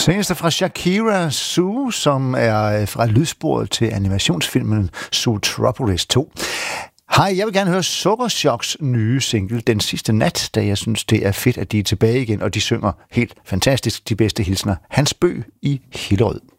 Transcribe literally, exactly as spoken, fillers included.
Seneste fra Shakira, Zoo, som er fra lydsporet til animationsfilmen Zootropolis to. Hej, jeg vil gerne høre Sukkerchocks nye single, Den Sidste Nat, da jeg synes, det er fedt, at de er tilbage igen, og de synger helt fantastisk. De bedste hilsner, Hans Bøg i Hillerød.